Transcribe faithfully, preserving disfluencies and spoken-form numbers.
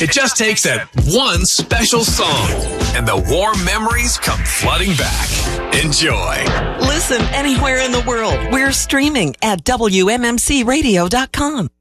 It just takes that one special song, and the warm memories come flooding back. Enjoy. Listen anywhere in the world. We're streaming at W M M C radio dot com.